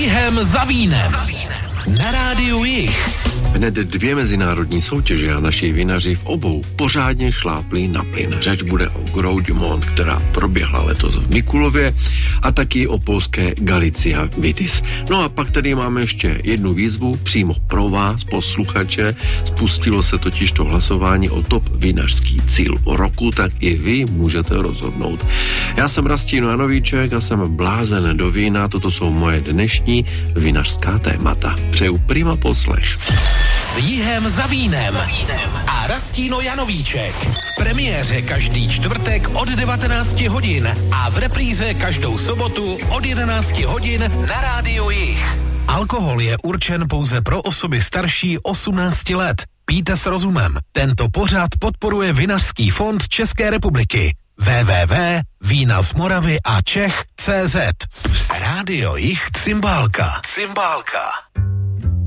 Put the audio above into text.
Jihem za vínem. Na rádiu Jih. Hned 2 mezinárodní soutěže a naši vinaři v obou pořádně šlápli na plyn. Řeč bude o Gros du Monde, která proběhla letos v Mikulově, a taky o polské Galicia Vitis. No a pak tady máme ještě jednu výzvu přímo pro vás, posluchače. Spustilo se totiž to hlasování o top vinařský cíl roku, tak i vy můžete rozhodnout. Já jsem Rastíno Janovíček a jsem blázen do vína. Toto jsou moje dnešní vinařská témata. Přeju prima poslech. S Jihem za vínem a Rastíno Janovíček. V premiéře každý čtvrtek od 19 hodin a v repríze každou sobotu od 11 hodin na rádiu Jih. Alkohol je určen pouze pro osoby starší 18 let. Pijte s rozumem. Tento pořad podporuje Vinařský fond České republiky. www.vínazmoravy a Čech.cz. Rádio Jih Cymbálka.